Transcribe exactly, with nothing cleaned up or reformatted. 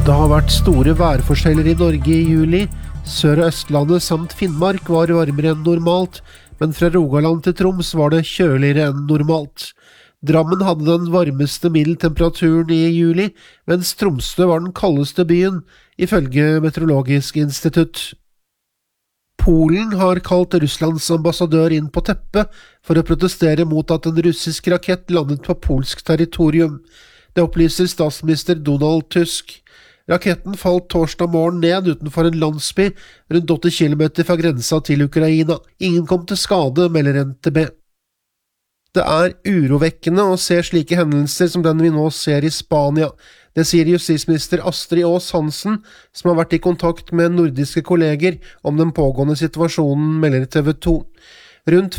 Det har vært store værforskjeller i Norge i juli. Sør- og Østlandet samt Finnmark var varmere enn normalt, men fra Rogaland til Troms var det kjøligere enn normalt. Drammen hadde den varmeste middeltemperaturen i juli, mens Tromsø var den kaldeste byen, ifølge Meteorologisk institutt. Polen har kalt Russlands ambassadør inn på teppet for å protestere mot at en russisk rakett landet på polsk territorium. Det opplyser statsminister Donald Tusk. Raketten falt torsdag morgen ned utenfor en landsby rundt åtti kilometer fra grensa til Ukraina. Ingen kom til skade, melder N T B. Det er urovekkende å se slike hendelser som den vi nå ser i Spania. Det sier justisminister Astrid Aas Hansen, som har vært i kontakt med nordiske kolleger om den pågående situasjonen, melder T V to. Rundt